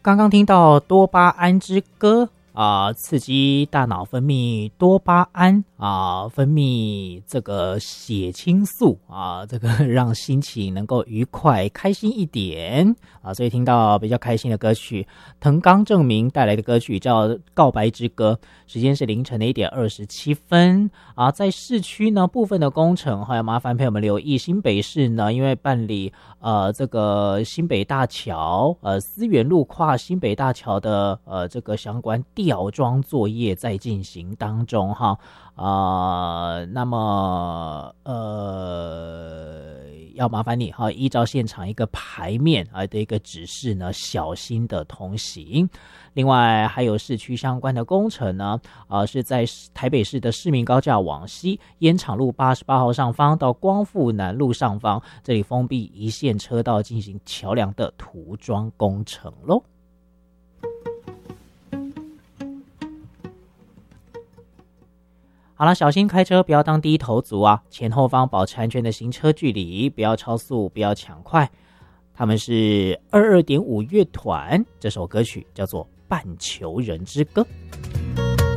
刚刚听到多巴胺之歌刺激大脑分泌多巴胺分泌这个血清素这个让心情能够愉快开心一点所以听到比较开心的歌曲，藤冈正明带来的歌曲叫《告白之歌》，时间是凌晨的1点27分在市区呢部分的工程要麻烦朋友们留意，新北市呢因为办理这个新北大桥思源路跨新北大桥的这个相关吊装作业在进行当中那么要麻烦你依照现场一个牌面的一个指示呢，小心的同行。另外还有市区相关的工程呢是在台北市的市民高架往西烟厂路88号上方到光复南路上方，这里封闭一线车道进行桥梁的涂装工程咯。好了，小心开车，不要当低头族前后方保持安全的行车距离，不要超速，不要抢快。他们是22.5乐团，这首歌曲叫做《半球人之歌》。